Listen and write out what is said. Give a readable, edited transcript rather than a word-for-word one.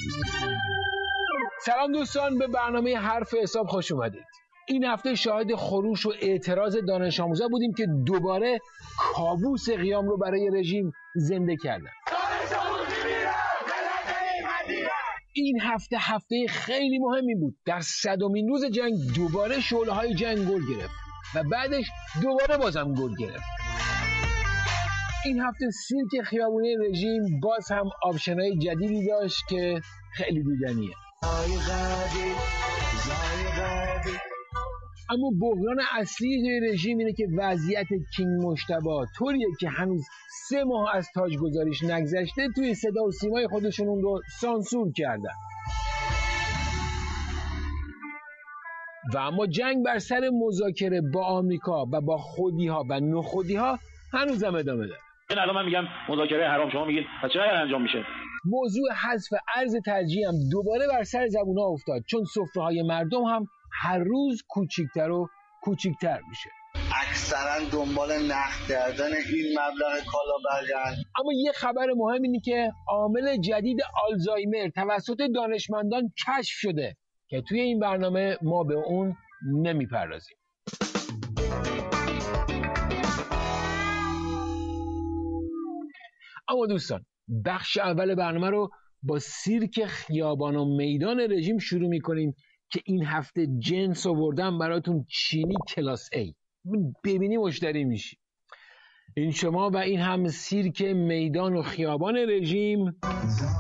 سلام دوستان، به برنامه حرف حساب خوش اومدید. این هفته شاهد خروش و اعتراض دانش آموزا بودیم که دوباره کابوس قیام رو برای رژیم زنده کردن. این هفته خیلی مهمی بود. در 100مین روز جنگ دوباره شعله‌های جنگ گل گرفت و بعدش دوباره بازم گل گرفت. این هفته سیرک خیابونی رژیم باز هم آپشن‌های جدیدی داشت که خیلی دیدنیه. اما بحران اصلی رژیم اینه که وضعیت کینگ مجتبی طوریه که هنوز 3 ماه از تاجگذاریش نگذشته توی صدا و سیمای خودشون اون رو سانسور کردن. و اما جنگ بر سر مذاکره با آمریکا و با خودی‌ها و نخودی‌ها هنوزم ادامه داره. الان من میگم مذاکره حرام، شما میگید پس چرا انجام میشه؟ موضوع حذف ارز ترجیحی هم دوباره بر سر زبون‌ها افتاد، چون سفره‌های مردم هم هر روز کوچیک‌تر و کوچیک‌تر میشه. اکثرا دنبال نقد کردن این مبلغ کالابرگشت. اما یه خبر مهم اینه که عامل جدید آلزایمر توسط دانشمندان کشف شده که توی این برنامه ما به اون نمیپردازیم. اما دوستان، بخش اول برنامه رو با سیرک خیابان و میدان رژیم شروع میکنیم که این هفته جنس آوردم براتون چینی کلاس A. ببینی مشتری میشی. این شما و این هم سیرک میدان و خیابان رژیم.